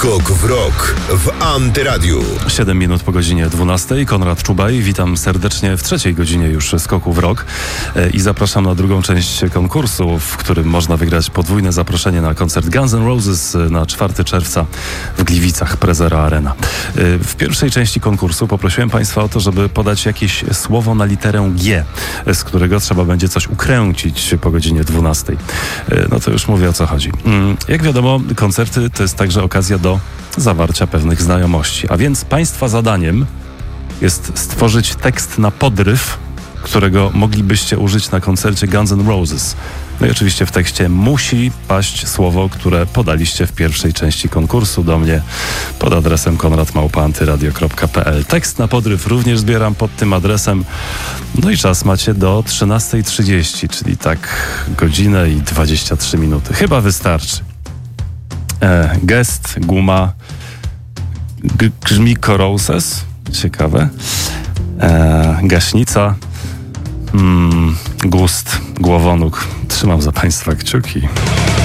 Skok w rok w Antyradiu. 7 minut po godzinie 12. Konrad Czubaj. Witam serdecznie w trzeciej godzinie już Skoku w rok i zapraszam na drugą część konkursu, w którym można wygrać podwójne zaproszenie na koncert Guns N' Roses na 4 czerwca w Gliwicach, Prezera Arena. W pierwszej części konkursu poprosiłem Państwa o to, żeby podać jakieś słowo na literę G, z którego trzeba będzie coś ukręcić po godzinie 12. No to już mówię, o co chodzi. Jak wiadomo, koncerty to jest także okazja do zawarcia pewnych znajomości. A więc Państwa zadaniem jest stworzyć tekst na podryw, którego moglibyście użyć na koncercie Guns N' Roses. No i oczywiście w tekście musi paść słowo, które podaliście w pierwszej części konkursu do mnie pod adresem konrad@antyradio.pl. Tekst na podryw również zbieram pod tym adresem. No i czas macie do 13:30, czyli tak godzinę i 23 minuty. Chyba wystarczy. Gest, guma, grzmiko roses, ciekawe, gaśnica, gust, głowonóg. Trzymam za Państwa kciuki.